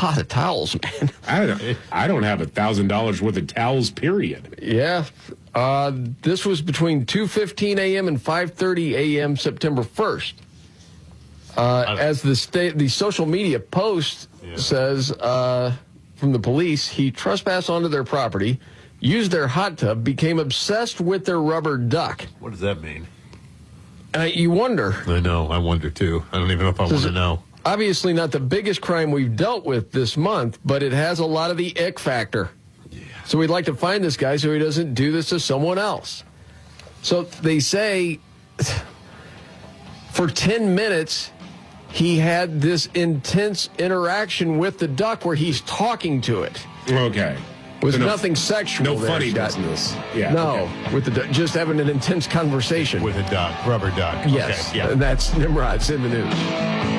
lot of towels, man. I don't have $1,000 worth of towels, period. Yeah. This was between 2:15 a.m. and 5:30 a.m. September 1st. As the social media post says from the police, he trespassed onto their property, used their hot tub, became obsessed with their rubber duck. What does that mean? You wonder. I know. I wonder, too. I don't even know if I want to know. Obviously not the biggest crime we've dealt with this month, but it has a lot of the ick factor. Yeah. So we'd like to find this guy so he doesn't do this to someone else. So they say for 10 minutes, he had this intense interaction with the duck where he's talking to it. Okay. Was nothing sexual. No funny business. Yeah. No, okay. With the just having an intense conversation with a duck, rubber duck. Yes, okay, yeah. And that's Nimrod's in the news.